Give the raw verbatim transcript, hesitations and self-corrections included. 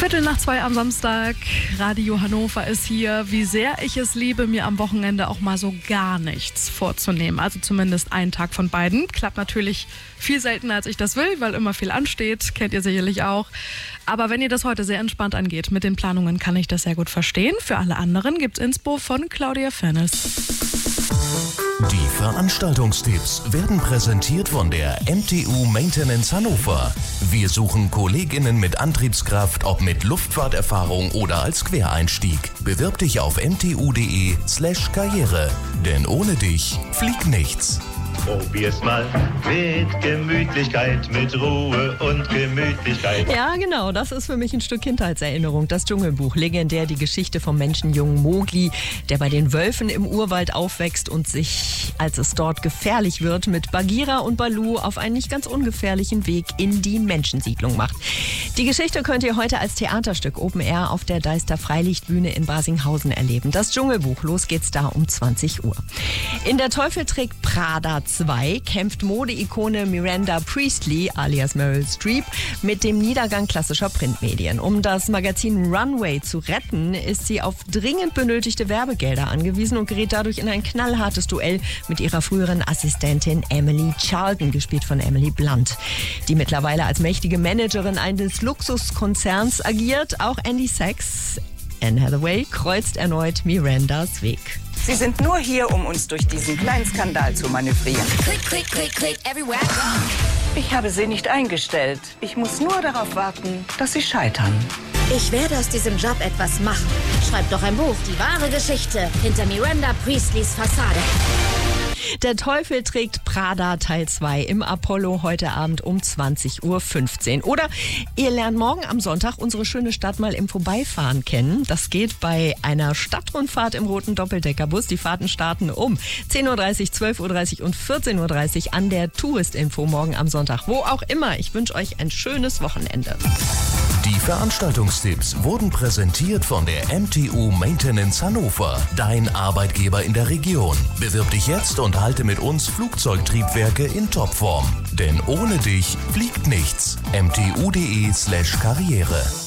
Viertel nach zwei am Samstag, Radio Hannover ist hier. Wie sehr ich es liebe, mir am Wochenende auch mal so gar nichts vorzunehmen. Also zumindest einen Tag von beiden. Klappt natürlich viel seltener, als ich das will, weil immer viel ansteht. Kennt ihr sicherlich auch. Aber wenn ihr das heute sehr entspannt angeht mit den Planungen, kann ich das sehr gut verstehen. Für alle anderen gibt's Inspo von Claudia Fennes. Die Veranstaltungstipps werden präsentiert von der M T U Maintenance Hannover. Wir suchen KollegInnen mit Antriebskraft, ob mit Luftfahrterfahrung oder als Quereinstieg. Bewirb dich auf mtu.de slash karriere. Denn ohne dich fliegt nichts. Probier's mal mit Gemütlichkeit, mit Ruhe und Gemütlichkeit. Ja, genau, das ist für mich ein Stück Kindheitserinnerung. Das Dschungelbuch, legendär die Geschichte vom Menschenjungen Mowgli, der bei den Wölfen im Urwald aufwächst und sich, als es dort gefährlich wird, mit Bagheera und Baloo auf einen nicht ganz ungefährlichen Weg in die Menschensiedlung macht. Die Geschichte könnt ihr heute als Theaterstück Open Air auf der Deister Freilichtbühne in Basinghausen erleben. Das Dschungelbuch, los geht's da um zwanzig Uhr. In Der Teufel trägt Prada zwei kämpft Modeikone Miranda Priestley alias Meryl Streep mit dem Niedergang klassischer Printmedien. Um das Magazin Runway zu retten, ist sie auf dringend benötigte Werbegelder angewiesen und gerät dadurch in ein knallhartes Duell mit ihrer früheren Assistentin Emily Charlton, gespielt von Emily Blunt, die mittlerweile als mächtige Managerin eines Luxuskonzerns agiert. Auch Andy Sachs, Anne Hathaway, kreuzt erneut Mirandas Weg. Sie sind nur hier, um uns durch diesen kleinen Skandal zu manövrieren. Click, click, click, click, everywhere I go. Ich habe sie nicht eingestellt. Ich muss nur darauf warten, dass sie scheitern. Ich werde aus diesem Job etwas machen. Schreib doch ein Buch, die wahre Geschichte hinter Miranda Priestleys Fassade. Der Teufel trägt Prada Teil zwei im Apollo heute Abend um zwanzig Uhr fünfzehn. Oder ihr lernt morgen am Sonntag unsere schöne Stadt mal im Vorbeifahren kennen. Das geht bei einer Stadtrundfahrt im roten Doppeldeckerbus. Die Fahrten starten um zehn Uhr dreißig, zwölf Uhr dreißig und vierzehn Uhr dreißig an der Touristinfo morgen am Sonntag. Wo auch immer. Ich wünsche euch ein schönes Wochenende. Die Veranstaltungstipps wurden präsentiert von der M T U Maintenance Hannover, dein Arbeitgeber in der Region. Bewirb dich jetzt und halte mit uns Flugzeugtriebwerke in Topform. Denn ohne dich fliegt nichts. mtu.de slash karriere.